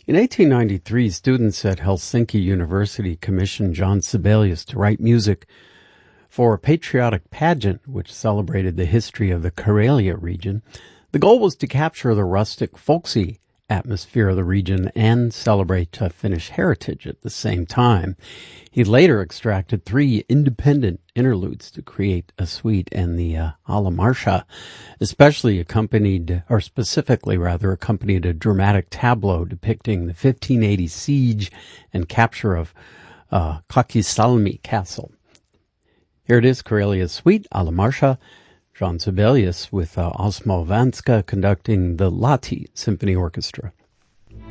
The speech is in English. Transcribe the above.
In 1893, students at Helsinki University commissioned John Sibelius to write music for a patriotic pageant which celebrated the history of the Karelia region. The goal was to capture the rustic, folksy atmosphere of the region and celebrate Finnish heritage at the same time. He later extracted 3 independent interludes to create a suite, and the Alamarsha specifically accompanied a dramatic tableau depicting the 1580 siege and capture of Kakisalmi Castle. Here it is, Karelia's suite, Alamarsha, John Sibelius with Osmo Vanska conducting the Lahti Symphony Orchestra.